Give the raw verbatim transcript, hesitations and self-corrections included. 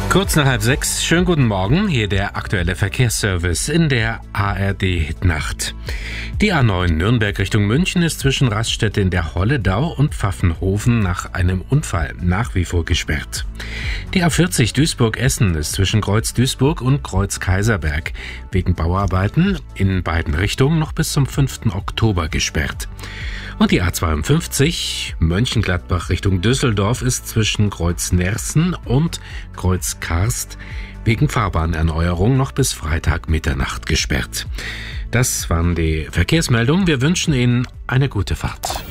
Kurz nach halb sechs, schönen guten Morgen, hier der aktuelle Verkehrsservice in der A R D-Nacht. Die A neun Nürnberg Richtung München ist zwischen Raststätte in der Holledau und Pfaffenhofen nach einem Unfall nach wie vor gesperrt. Die A vierzig Duisburg-Essen ist zwischen Kreuz Duisburg und Kreuz Kaiserberg wegen Bauarbeiten in beiden Richtungen noch bis zum fünften Oktober gesperrt. Und die A zweiundfünfzig Mönchengladbach Richtung Düsseldorf ist zwischen Kreuz Nersen und Kreuz Karst wegen Fahrbahnerneuerung noch bis Freitag Mitternacht gesperrt. Das waren die Verkehrsmeldungen. Wir wünschen Ihnen eine gute Fahrt.